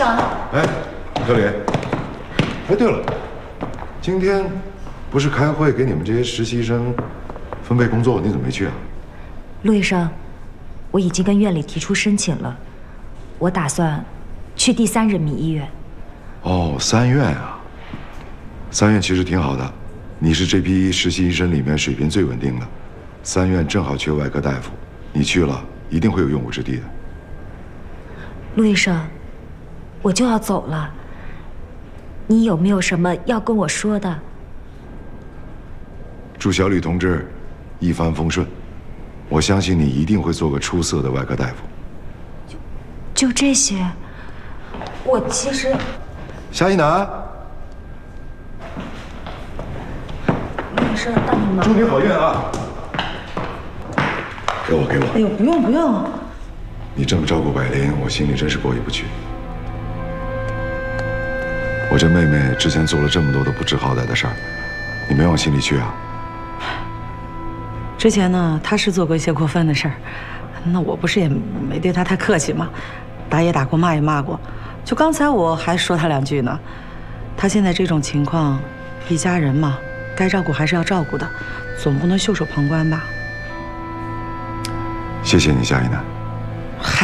生。 哎，小李。哎，对了，今天不是开会给你们这些实习生分配工作，你怎么没去啊？ 陆医生，我已经跟院里提出申请了，我打算去第3人民医院。 哦，3院啊，3院其实挺好的，你是这批实习医生里面水平最稳定的，3院正好缺外科大夫，你去了一定会有用武之地的。 陆医生，我就要走了，你有没有什么要跟我说的？ 祝小李同志一帆风顺，我相信你一定会做个出色的外科大夫。 就这些？我其实…… 夏一楠， 陆医生，帮你忙。 祝你好运啊！给我。 哎呦，不用不用。 你这么照顾百灵，我心里真是过意不去。我这妹妹之前做了这么多的不知好歹的事儿，你没往心里去啊？ 之前呢，她是做过一些过分的事儿，那我不是也没对她太客气吗？打也打过，骂也骂过。就刚才我还说她2句呢。她现在这种情况，一家人嘛，该照顾还是要照顾的，总不能袖手旁观吧？ 谢谢你，夏一楠。